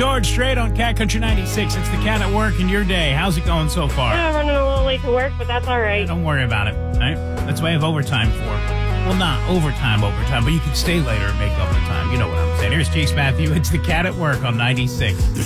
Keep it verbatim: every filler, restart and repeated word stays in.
George, straight on Cat Country ninety-six. It's the cat at work in your day. How's it going so far? I'm running a little late to work, but that's all right. Don't worry about it. All right? That's what I have overtime for. Well, not overtime, overtime, but you can stay later and make up the time. You know what I'm saying. Here's Chase Matthew. It's the cat at work on ninety-six.